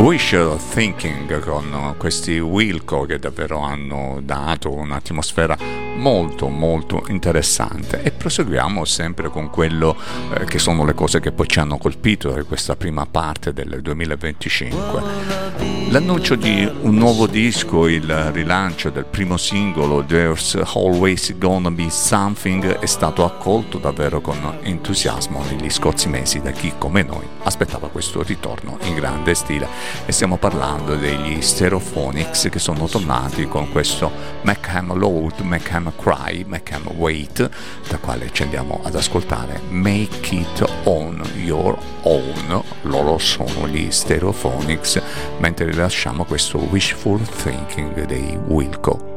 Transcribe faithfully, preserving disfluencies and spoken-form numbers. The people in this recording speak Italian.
Wishful Thinking con questi Wilco che davvero hanno dato un'atmosfera molto molto interessante, e proseguiamo sempre con quello eh, che sono le cose che poi ci hanno colpito da questa prima parte del duemilaventicinque. L'annuncio di un nuovo disco, il rilancio del primo singolo There's Always Gonna Be Something, è stato accolto davvero con entusiasmo negli scorsi mesi da chi come noi aspettava questo ritorno in grande stile, e stiamo parlando degli Stereophonics, che sono tornati con questo Make 'Em Loud, Make 'Em Cry, Make 'Em Wait, da quale ci andiamo ad ascoltare Make It On Your Own. Loro sono gli Stereophonics, mentre rilasciamo questo Wishful Thinking dei Wilco.